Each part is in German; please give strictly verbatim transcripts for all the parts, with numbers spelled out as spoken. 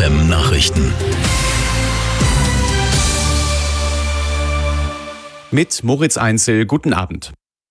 M Nachrichten. Mit Moritz Einzel, guten Abend.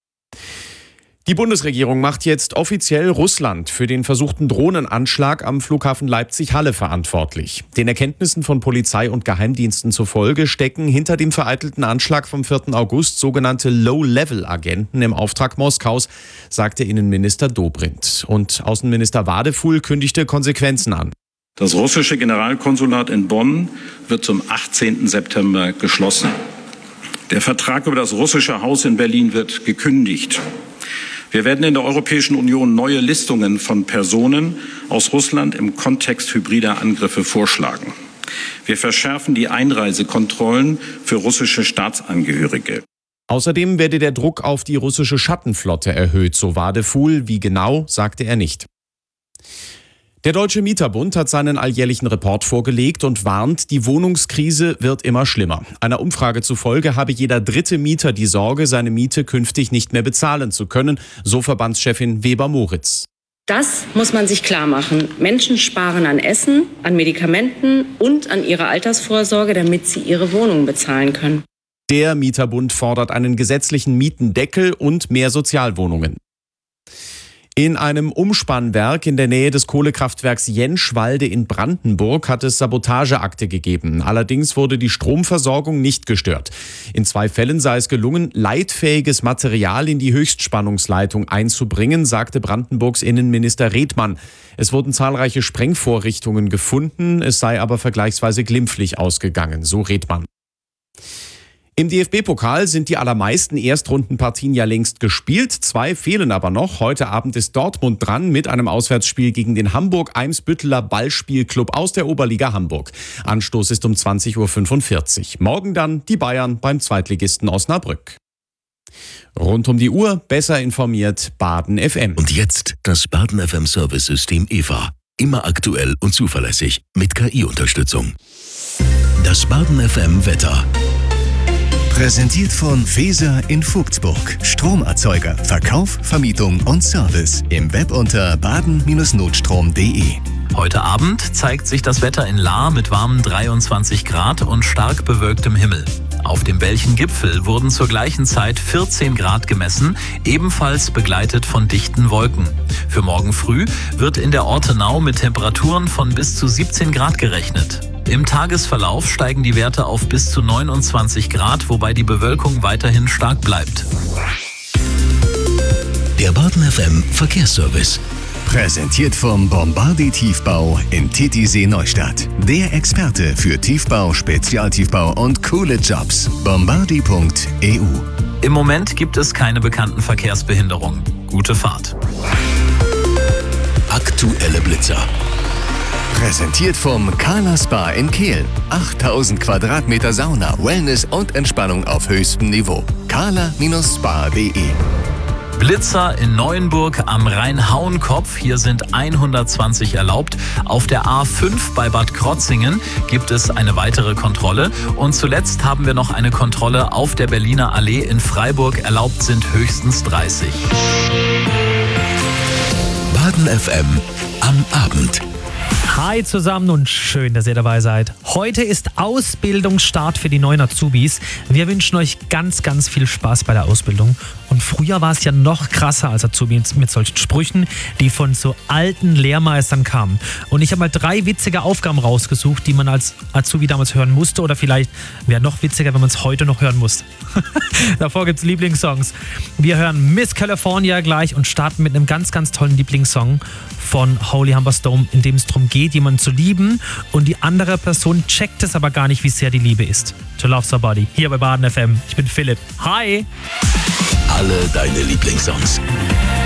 Die Bundesregierung macht jetzt offiziell Russland für den versuchten Drohnenanschlag am Flughafen Leipzig-Halle verantwortlich. Den Erkenntnissen von Polizei und Geheimdiensten zufolge stecken hinter dem vereitelten Anschlag vom vierten August sogenannte Low-Level-Agenten im Auftrag Moskaus, sagte Innenminister Dobrindt. Und Außenminister Wadefuhl kündigte Konsequenzen an. Das russische Generalkonsulat in Bonn wird zum achtzehnten September geschlossen. Der Vertrag über das russische Haus in Berlin wird gekündigt. Wir werden in der Europäischen Union neue Listungen von Personen aus Russland im Kontext hybrider Angriffe vorschlagen. Wir verschärfen die Einreisekontrollen für russische Staatsangehörige. Außerdem werde der Druck auf die russische Schattenflotte erhöht, so Wadefuhl. Wie genau, sagte er nicht. Der Deutsche Mieterbund hat seinen alljährlichen Report vorgelegt und warnt, die Wohnungskrise wird immer schlimmer. Einer Umfrage zufolge habe jeder dritte Mieter die Sorge, seine Miete künftig nicht mehr bezahlen zu können, so Verbandschefin Weber-Moritz. Das muss man sich klar machen. Menschen sparen an Essen, an Medikamenten und an ihrer Altersvorsorge, damit sie ihre Wohnung bezahlen können. Der Mieterbund fordert einen gesetzlichen Mietendeckel und mehr Sozialwohnungen. In einem Umspannwerk in der Nähe des Kohlekraftwerks Jentschwalde in Brandenburg hat es Sabotageakte gegeben. Allerdings wurde die Stromversorgung nicht gestört. In zwei Fällen sei es gelungen, leitfähiges Material in die Höchstspannungsleitung einzubringen, sagte Brandenburgs Innenminister Redmann. Es wurden zahlreiche Sprengvorrichtungen gefunden, es sei aber vergleichsweise glimpflich ausgegangen, so Redmann. Im D F B-Pokal sind die allermeisten Erstrundenpartien ja längst gespielt. Zwei fehlen aber noch. Heute Abend ist Dortmund dran mit einem Auswärtsspiel gegen den Hamburg-Eimsbütteler Ballspielclub aus der Oberliga Hamburg. Anstoß ist um zwanzig Uhr fünfundvierzig. Morgen dann die Bayern beim Zweitligisten Osnabrück. Rund um die Uhr besser informiert Baden F M. Und jetzt das Baden F M Service-System E V A. Immer aktuell und zuverlässig mit K I-Unterstützung. Das Baden F M Wetter. Präsentiert von Feser in Vogtsburg. Stromerzeuger, Verkauf, Vermietung und Service. Im Web unter baden Bindestrich notstrom punkt de. Heute Abend zeigt sich das Wetter in Lahr mit warmen dreiundzwanzig Grad und stark bewölktem Himmel. Auf dem Belchen-Gipfel wurden zur gleichen Zeit vierzehn Grad gemessen, ebenfalls begleitet von dichten Wolken. Für morgen früh wird in der Ortenau mit Temperaturen von bis zu siebzehn Grad gerechnet. Im Tagesverlauf steigen die Werte auf bis zu neunundzwanzig Grad, wobei die Bewölkung weiterhin stark bleibt. Der Baden F M Verkehrsservice. Präsentiert vom Bombardier Tiefbau in Titisee Neustadt. Der Experte für Tiefbau, Spezialtiefbau und coole Jobs. bombardier punkt e u. Im Moment gibt es keine bekannten Verkehrsbehinderungen. Gute Fahrt. Aktuelle Blitzer. Präsentiert vom Kala Spa in Kehl. achttausend Quadratmeter Sauna, Wellness und Entspannung auf höchstem Niveau. kala Spa punkt de. Blitzer in Neuenburg am Rhein-Hauenkopf. Hier sind hundertzwanzig erlaubt. Auf der A fünf bei Bad Krotzingen gibt es eine weitere Kontrolle. Und zuletzt haben wir noch eine Kontrolle auf der Berliner Allee in Freiburg. Erlaubt sind höchstens dreißig. Baden F M am Abend. Hi zusammen und schön, dass ihr dabei seid. Heute ist Ausbildungsstart für die neuen Azubis. Wir wünschen euch ganz, ganz viel Spaß bei der Ausbildung. Und früher war es ja noch krasser als Azubis mit solchen Sprüchen, die von so alten Lehrmeistern kamen. Und ich habe mal drei witzige Aufgaben rausgesucht, die man als Azubi damals hören musste. Oder vielleicht wäre noch witziger, wenn man es heute noch hören muss. Davor gibt es Lieblingssongs. Wir hören Miss California gleich und starten mit einem ganz, ganz tollen Lieblingssong von Holy Humberstone, in dem es darum geht, jemanden zu lieben und die andere Person checkt es aber gar nicht, wie sehr die Liebe ist. To Love Somebody, hier bei Baden F M. Ich bin Philipp. Hi! Alle deine Lieblingssongs.